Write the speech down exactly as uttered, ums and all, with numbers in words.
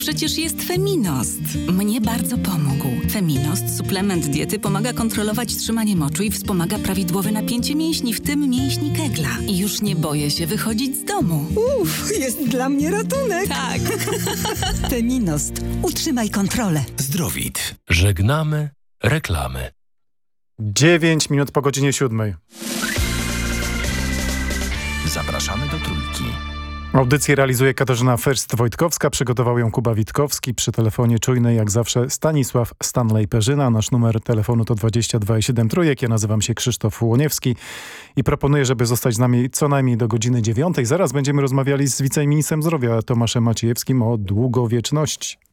Przecież jest Feminost. Mnie bardzo pomógł. Feminost, suplement diety, pomaga kontrolować trzymanie moczu i wspomaga prawidłowe napięcie mięśni, w tym mięśni kegla. I już nie boję się wychodzić z domu. Uff, jest dla mnie ratunek. Tak. Feminost. Utrzymaj kontrolę. Zdrowit. Żegnamy reklamy. Dziewięć minut po godzinie siódmej. Zapraszamy do Trójki. Audycję realizuje Katarzyna Ferst-Wojtkowska, przygotował ją Kuba Witkowski, przy telefonie czujnej jak zawsze Stanisław Stanley-Perzyna. Nasz numer telefonu to dwadzieścia dwa siedem trójek. Ja nazywam się Krzysztof Łoniewski i proponuję, żeby zostać z nami co najmniej do godziny dziewiątej. Zaraz będziemy rozmawiali z wiceministrem zdrowia Tomaszem Maciejewskim o długowieczności.